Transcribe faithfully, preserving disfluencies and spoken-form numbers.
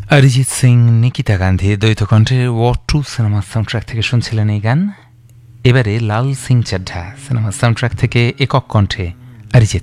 অরিজিৎ সিং, নিকিতা গান্ধী দ্বৈত কণ্ঠে war two সিনেমার সাউন্ডট্র্যাক থেকে শুনছিলেন এই গান। এবারে লাল সিং চাড্ডা সিনেমার সাউন্ডট্র্যাক থেকে একক কণ্ঠে অরিজিৎ